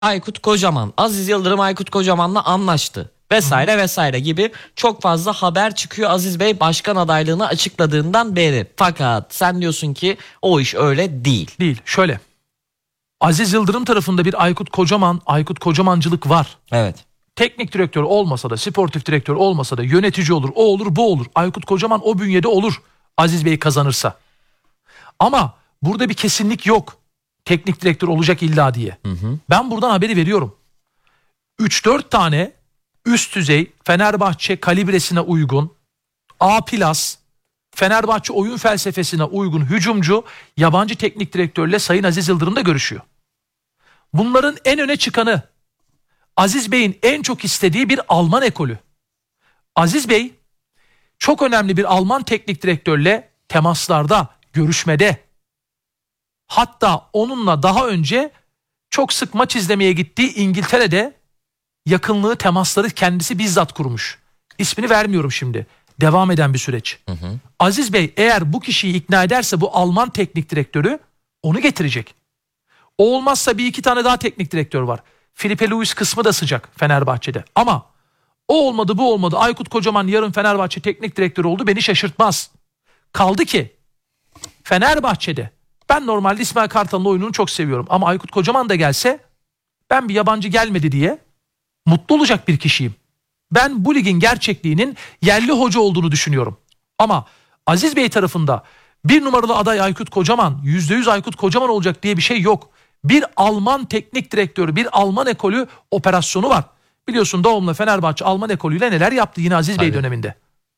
Aykut Kocaman, Aziz Yıldırım Aykut Kocaman'la anlaştı vesaire vesaire gibi çok fazla haber çıkıyor Aziz Bey başkan adaylığını açıkladığından beri. Fakat sen diyorsun ki o iş öyle değil. Değil. Şöyle. Aziz Yıldırım tarafında bir Aykut Kocaman, Aykut Kocamancılık var. Evet. Teknik direktör olmasa da, sportif direktör olmasa da yönetici olur, o olur, bu olur. Aykut Kocaman o bünyede olur Aziz Bey kazanırsa. Ama burada bir kesinlik yok. Teknik direktör olacak illa diye. Ben buradan haberi veriyorum. 3-4 tane üst düzey Fenerbahçe kalibresine uygun, A+, Fenerbahçe oyun felsefesine uygun hücumcu yabancı teknik direktörle Sayın Aziz Yıldırım da görüşüyor. Bunların en öne çıkanı Aziz Bey'in en çok istediği bir Alman ekolü. Aziz Bey çok önemli bir Alman teknik direktörle temaslarda, görüşmede. Hatta onunla daha önce çok sık maç izlemeye gittiği İngiltere'de yakınlığı, temasları kendisi bizzat kurmuş. İsmini vermiyorum şimdi. Devam eden bir süreç. Aziz Bey eğer bu kişiyi ikna ederse bu Alman teknik direktörü onu getirecek. O olmazsa bir iki tane daha teknik direktör var. Filipe Luis kısmı da sıcak Fenerbahçe'de. Ama o olmadı, bu olmadı. Aykut Kocaman yarın Fenerbahçe teknik direktörü oldu, beni şaşırtmaz. Kaldı ki Fenerbahçe'de ben normalde İsmail Kartal'ın oyununu çok seviyorum. Ama Aykut Kocaman da gelse ben bir yabancı gelmedi diye mutlu olacak bir kişiyim. Ben bu ligin gerçekliğinin yerli hoca olduğunu düşünüyorum. Ama Aziz Bey tarafında bir numaralı aday Aykut Kocaman, %100 Aykut Kocaman olacak diye bir şey yok. Bir Alman teknik direktörü, bir Alman ekolü operasyonu var. Biliyorsun Doğum'la Fenerbahçe Alman ekolüyle neler yaptı yine Aziz Bey döneminde.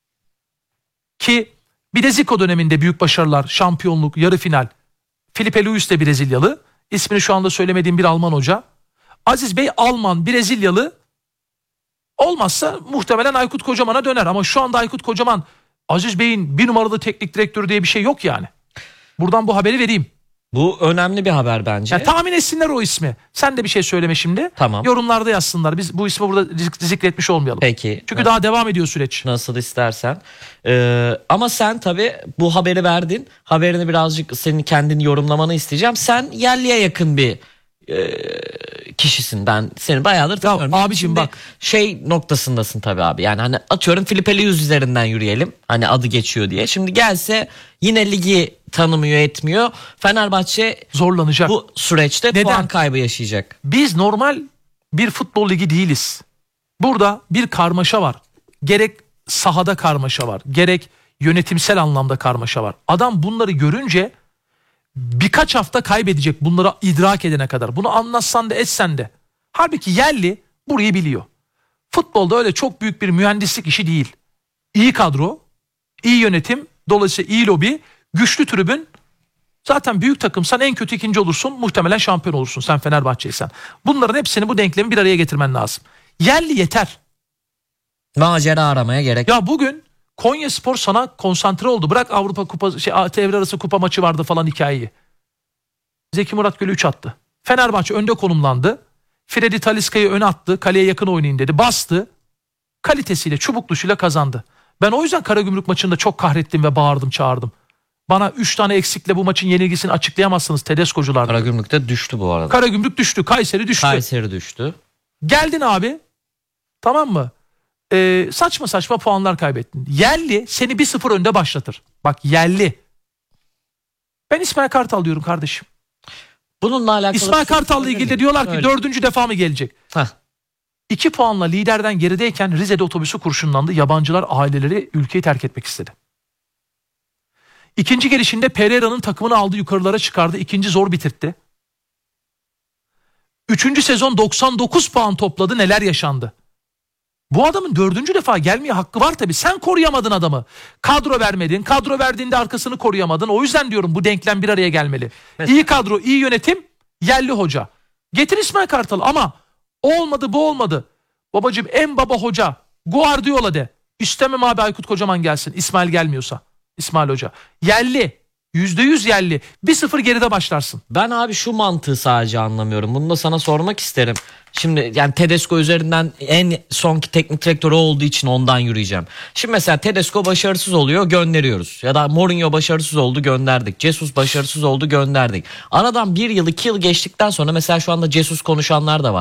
Ki bir de Zico döneminde büyük başarılar, şampiyonluk, yarı final. Filipe Luis de Brezilyalı. İsmini şu anda söylemediğim bir Alman hoca. Aziz Bey Alman, Brezilyalı. Olmazsa muhtemelen Aykut Kocaman'a döner. Ama şu anda Aykut Kocaman, Aziz Bey'in bir numaralı teknik direktörü diye bir şey yok yani. Buradan bu haberi vereyim. Bu önemli bir haber bence. Ya, tahmin etsinler o ismi. Sen de bir şey söyleme şimdi. Tamam. Yorumlarda yazsınlar. Biz bu ismi burada zikretmiş olmayalım. Peki. Çünkü daha devam ediyor süreç. Nasıl istersen. Ama sen tabii bu haberi verdin. Haberini birazcık senin kendini yorumlamanı isteyeceğim. Sen yerliye yakın bir kişisin. Ben seni bayağıdır tanıyorum. Abiciğim şimdi bak. Şey noktasındasın tabii abi. Yani hani atıyorum Filipe Luis üzerinden yürüyelim. Hani adı geçiyor diye. Şimdi gelse yine ligi tanımıyor etmiyor. Fenerbahçe Zorlanacak. bu süreçte Neden? puan kaybı yaşayacak. Biz normal bir futbol ligi değiliz. Burada bir karmaşa var. Gerek sahada karmaşa var. Gerek yönetimsel anlamda karmaşa var. Adam bunları görünce birkaç hafta kaybedecek bunları idrak edene kadar. Bunu anlatsan da etsen de. Halbuki yerli burayı biliyor. Futbolda öyle çok büyük bir mühendislik işi değil. İyi kadro, iyi yönetim, dolayısıyla iyi lobi, güçlü tribün. Zaten büyük takımsan en kötü ikinci olursun, muhtemelen şampiyon olursun sen Fenerbahçe'ysen. Bunların hepsini, bu denklemi bir araya getirmen lazım. Yerli yeter. Macera aramaya gerek. Ya bugün Konyaspor sana konsantre oldu. Bırak Avrupa Kupası, devre arası kupa maçı vardı falan hikayeyi. Zeki Muratgül 3 attı. Fenerbahçe önde konumlandı. Freddy Talisca'yı öne attı. Kaleye yakın oynayın dedi. Bastı. Kalitesiyle, çubukluşuyla kazandı. Ben o yüzden Karagümrük maçında çok kahrettim ve bağırdım, çağırdım. Bana 3 tane eksikle bu maçın yenilgisini açıklayamazsınız Tedesco'cular. Karagümrük'te düştü bu arada. Karagümrük düştü. Kayseri düştü. Kayseri düştü. Geldin abi. Tamam mı? Saçma saçma puanlar kaybettin. Yerli seni 1-0 önde başlatır. Bak yerli. Ben İsmail Kartal diyorum kardeşim. Bununla alakalı İsmail Kartal'la ilgili de diyorlar ki öyle. 4. defa mı gelecek? 2 puanla liderden gerideyken Rize'de otobüsü kurşunlandı. Yabancılar aileleri ülkeyi terk etmek istedi. İkinci gelişinde Pereira'nın takımını aldı, yukarılara çıkardı. İkinci zor bitirtti. 3. sezon 99 puan topladı. Neler yaşandı? Bu adamın 4. defa gelmeye hakkı var tabii. Sen koruyamadın adamı. Kadro vermedin. Kadro verdiğinde arkasını koruyamadın. O yüzden diyorum bu denklem bir araya gelmeli. Evet. İyi kadro, iyi yönetim, yerli hoca. Getir İsmail Kartal ama olmadı, bu olmadı. Babacığım en baba hoca Guardiola de. İstemem abi Aykut Kocaman gelsin. İsmail gelmiyorsa. İsmail Hoca. Yerli. %100 yerli. 1-0 geride başlarsın. Ben abi şu mantığı sadece anlamıyorum. Bunu da sana sormak isterim. Şimdi yani Tedesco üzerinden en sonki teknik direktörü olduğu için ondan yürüyeceğim. Şimdi mesela Tedesco başarısız oluyor, gönderiyoruz. Ya da Mourinho başarısız oldu, gönderdik. Jesus başarısız oldu, gönderdik. Aradan 1 yıl 2 yıl geçtikten sonra mesela şu anda Jesus konuşanlar da var.